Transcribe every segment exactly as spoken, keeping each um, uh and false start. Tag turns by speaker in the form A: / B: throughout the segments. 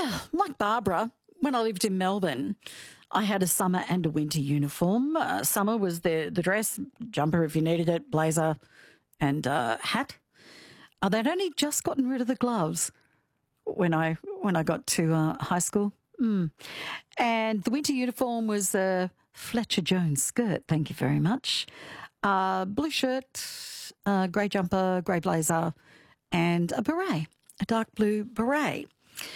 A: Well, like Barbara, when I lived in Melbourne, I had a summer and a winter uniform. Uh, summer was the, the dress, jumper if you needed it, blazer and uh, hat. Uh, they'd only just gotten rid of the gloves when I when I got to uh, high school. Mm. And the winter uniform was a Fletcher Jones skirt, thank you very much. Uh, blue shirt, uh, grey jumper, grey blazer, and a beret, a dark blue beret.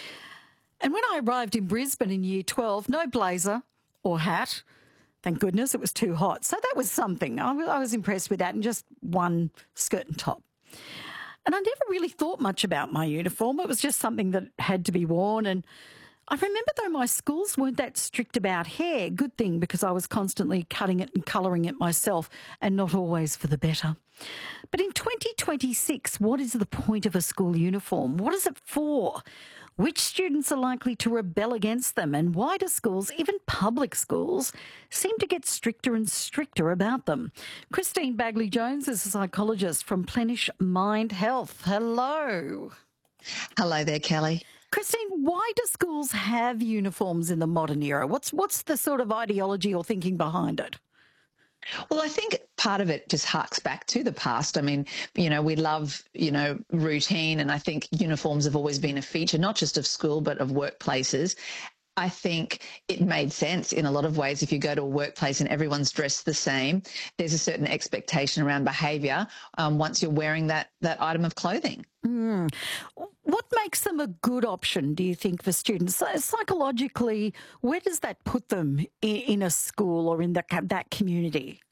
A: And when I arrived in Brisbane in year twelve, no blazer or hat. Thank goodness, it was too hot. So that was something. I was, I was impressed with that, and just one skirt and top. And I never really thought much about my uniform. It was just something that had to be worn. And I remember, though, my schools weren't that strict about hair. Good thing, because I was constantly cutting it and colouring it myself, and not always for the better. But in twenty twenty-six, what is the point of a school uniform? What is it for? Which students are likely to rebel against them? And why do schools, even public schools, seem to get stricter and stricter about them? Christine Bagley-Jones is a psychologist from Plenish Mind Health. Hello.
B: Hello there, Kelly.
A: Christine, why do schools have uniforms in the modern era? What's what's the sort of ideology or thinking behind it?
B: Well, I think part of it just harks back to the past. I mean, you know, we love, you know, routine, and I think uniforms have always been a feature, not just of school, but of workplaces. I think it made sense in a lot of ways. If you go to a workplace and everyone's dressed the same, there's a certain expectation around behaviour um, once you're wearing that, that item of clothing.
A: Mm. What makes them a good option, do you think, for students? Psychologically, where does that put them in, in a school or in the, that community?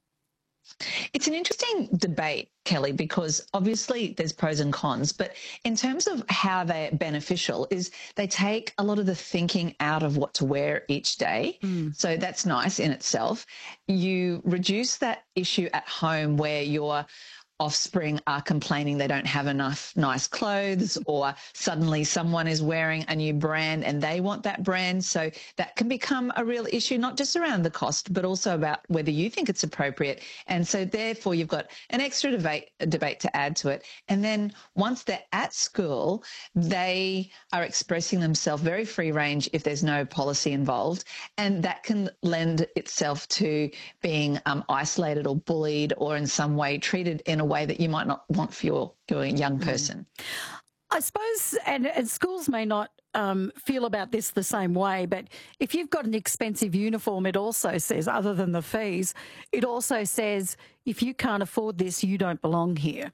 B: It's an interesting debate, Kelly, because obviously there's pros and cons, but in terms of how they're beneficial is they take a lot of the thinking out of what to wear each day. Mm. So that's nice in itself. You reduce that issue at home where you're offspring are complaining they don't have enough nice clothes, or suddenly someone is wearing a new brand and they want that brand. So that can become a real issue, not just around the cost, but also about whether you think it's appropriate. And so therefore you've got an extra debate, debate to add to it. And then once they're at school, they are expressing themselves very free range if there's no policy involved. And that can lend itself to being um, isolated or bullied, or in some way treated in a way that you might not want for your, your young person.
A: I suppose, and, and schools may not um, feel about this the same way, but if you've got an expensive uniform, it also says, other than the fees, it also says, if you can't afford this, you don't belong here.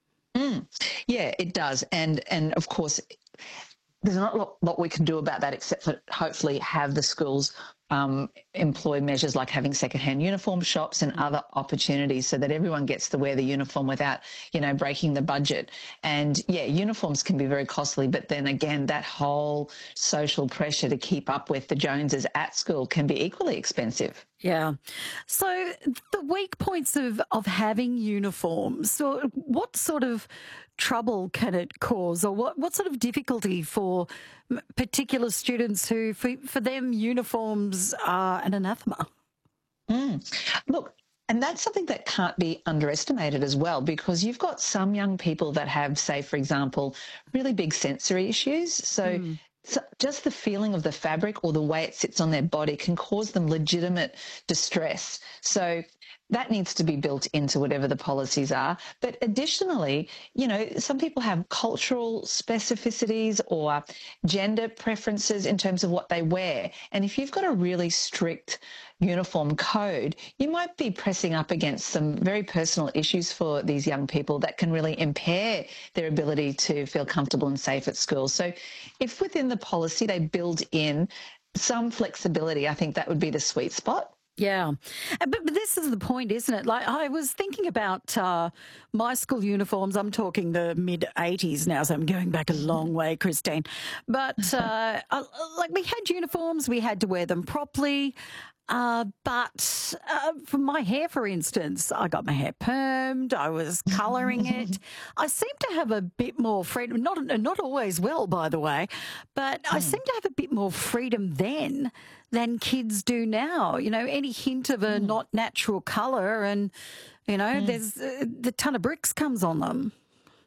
B: Mm. Yeah, it does. And, and of course, there's not a lot, lot we can do about that, except for hopefully have the schools um, employ measures like having secondhand uniform shops and other opportunities so that everyone gets to wear the uniform without, you know, breaking the budget. And yeah, uniforms can be very costly, but then again, that whole social pressure to keep up with the Joneses at school can be equally expensive.
A: Yeah. So the weak points of, of having uniforms, so what sort of trouble can it cause, or what, what sort of difficulty for particular students who, for, for them, uniforms are an anathema?
B: Mm. Look, and that's something that can't be underestimated as well, because you've got some young people that have, say, for example, really big sensory issues. So mm. So just the feeling of the fabric or the way it sits on their body can cause them legitimate distress. So that needs to be built into whatever the policies are. But additionally, you know, some people have cultural specificities or gender preferences in terms of what they wear. And if you've got a really strict uniform code, you might be pressing up against some very personal issues for these young people that can really impair their ability to feel comfortable and safe at school. So if within the policy they build in some flexibility, I think that would be the sweet spot.
A: Yeah, but, but this is the point, isn't it? Like, I was thinking about uh, my school uniforms. I'm talking the mid eighties now, so I'm going back a long way, Christine. But uh, I, like, we had uniforms, we had to wear them properly. Uh, but uh, for my hair, for instance, I got my hair permed, I was colouring it. I seem to have a bit more freedom, not not always well, by the way, but mm. I seem to have a bit more freedom then than kids do now. You know, any hint of a mm. not natural colour and, you know, mm. there's uh, the ton of bricks comes on them.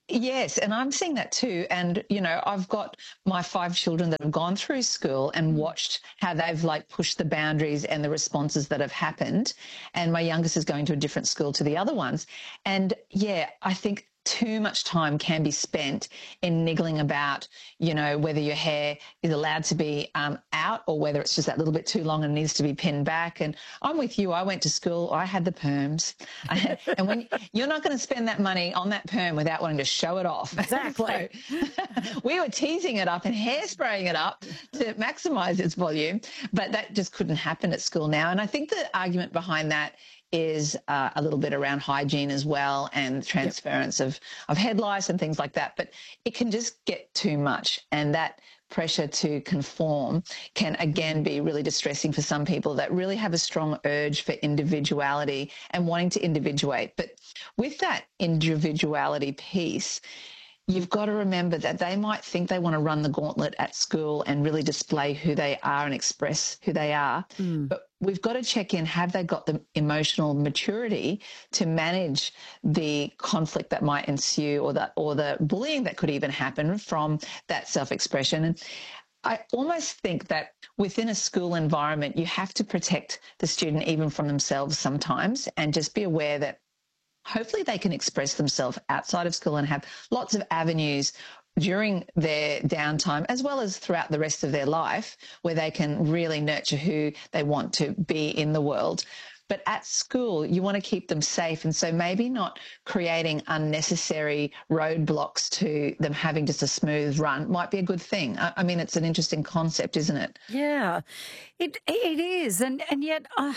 B: Yes, and I'm seeing that too. And, you know, I've got my five children that have gone through school and watched how they've like pushed the boundaries and the responses that have happened. And my youngest is going to a different school to the other ones. And yeah, I think too much time can be spent in niggling about, you know, whether your hair is allowed to be um, out or whether it's just that little bit too long and needs to be pinned back. And I'm with you. I went to school. I had the perms. I had, and when you're not going to spend that money on that perm without wanting to show it off.
A: Exactly.
B: So, we were teasing it up and hairspraying it up to maximise its volume, but that just couldn't happen at school now. And I think the argument behind that is uh, a little bit around hygiene as well and transference yep. of, of head lice and things like that. But it can just get too much, and that pressure to conform can again be really distressing for some people that really have a strong urge for individuality and wanting to individuate. But with that individuality piece, you've got to remember that they might think they want to run the gauntlet at school and really display who they are and express who they are. Mm. But we've got to check in, have they got the emotional maturity to manage the conflict that might ensue, or the, or the bullying that could even happen from that self-expression? And I almost think that within a school environment, you have to protect the student even from themselves sometimes, and just be aware that hopefully they can express themselves outside of school and have lots of avenues during their downtime as well as throughout the rest of their life where they can really nurture who they want to be in the world. But at school, you want to keep them safe. And so maybe not creating unnecessary roadblocks to them having just a smooth run might be a good thing. I, I mean, it's an interesting concept, isn't it?
A: Yeah, it it is. And, and yet uh,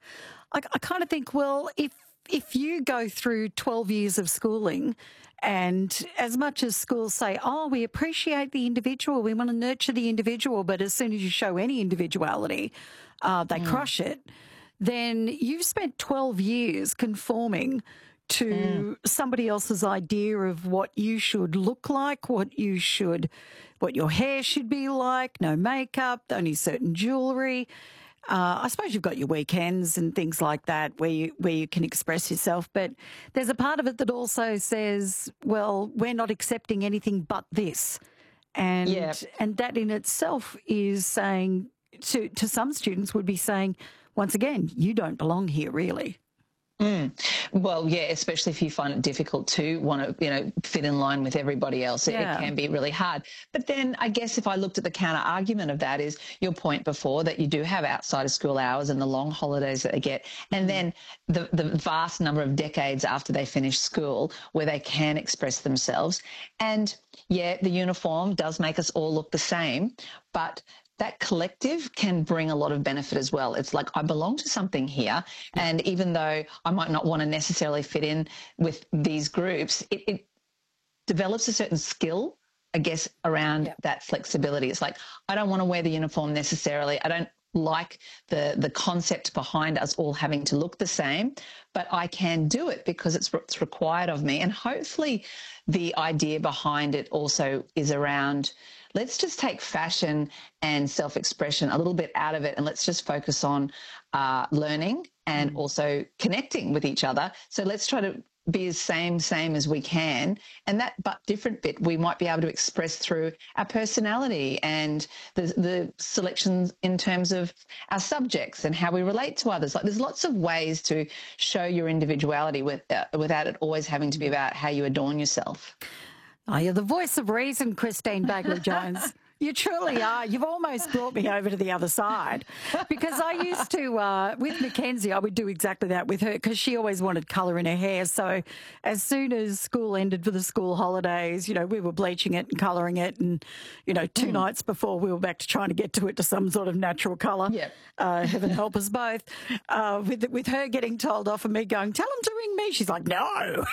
A: I, I kind of think, well, if If you go through twelve years of schooling, and as much as schools say, oh, we appreciate the individual, we want to nurture the individual, but as soon as you show any individuality, uh, they mm. crush it, then you've spent twelve years conforming to mm. somebody else's idea of what you should look like, what you should, what your hair should be like, no makeup, only certain jewellery. Uh, I suppose you've got your weekends and things like that where you where you can express yourself, but there's a part of it that also says, well, we're not accepting anything but this. And yeah. and that in itself is saying, to, to some students would be saying, once again, you don't belong here, really.
B: Mm. Well, yeah, especially if you find it difficult to want to, you know, fit in line with everybody else. It, yeah. it can be really hard. But then I guess if I looked at the counter argument of that is your point before that you do have outside of school hours and the long holidays that they get. And then the, the vast number of decades after they finish school where they can express themselves. And yeah, the uniform does make us all look the same, but that collective can bring a lot of benefit as well. It's like I belong to something here, and even though I might not want to necessarily fit in with these groups, it, it develops a certain skill, I guess, around yeah. that flexibility. It's like I don't want to wear the uniform necessarily. I don't like the the concept behind us all having to look the same, but I can do it because it's what's required of me. And hopefully the idea behind it also is around, let's just take fashion and self-expression a little bit out of it, and let's just focus on uh, learning and mm. also connecting with each other. So let's try to be as same, same as we can. And that but different bit we might be able to express through our personality and the, the selections in terms of our subjects and how we relate to others. Like there's lots of ways to show your individuality with, uh, without it always having to be about how you adorn yourself.
A: Oh, you're the voice of reason, Christine Bagley-Jones. You truly are. You've almost brought me over to the other side, because I used to, uh, with Mackenzie, I would do exactly that with her because she always wanted colour in her hair. So as soon as school ended for the school holidays, you know, we were bleaching it and colouring it, and, you know, two mm. nights before we were back to trying to get to it to some sort of natural colour.
B: Yep.
A: Uh, heaven help us both. Uh, with, with her getting told off and me going, tell them to ring me. She's like, no.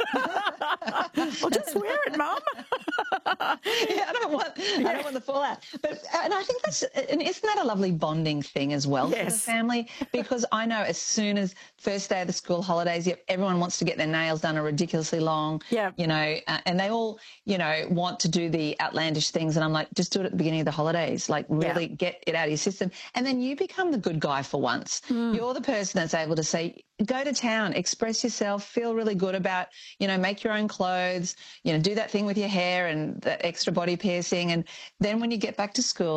A: Well, just wear it, Mum.
B: yeah, I don't want, yeah. I don't want the fallout. But and I think that's, and isn't that a lovely bonding thing as well yes. for the family? Because I know as soon as first day of the school holidays, yep, everyone wants to get their nails done are ridiculously long.
A: Yeah,
B: you know, uh, and they all, you know, want to do the outlandish things, and I'm like, just do it at the beginning of the holidays. Like really yeah. get it out of your system, and then you become the good guy for once. Mm. You're the person that's able to say, go to town, express yourself, feel really good about, you know, make your own clothes, you know, do that thing with your hair and that extra body piercing. And then when you get back to school,